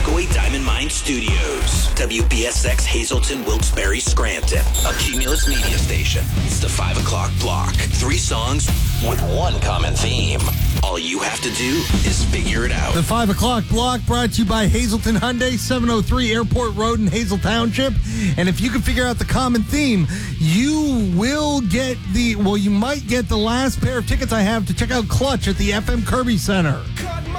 Moscow Diamond Mine Studios. WBSX Hazleton, Wilkes-Barre, Scranton. A Cumulus media station. It's the 5 o'clock block. 3 songs with one common theme. All you have to do is figure it out. The 5 o'clock block brought to you by Hazleton Hyundai, 703 Airport Road in Hazel Township. And if you can figure out the common theme, you will get you might get the last pair of tickets I have to check out Clutch at the FM Kirby Center.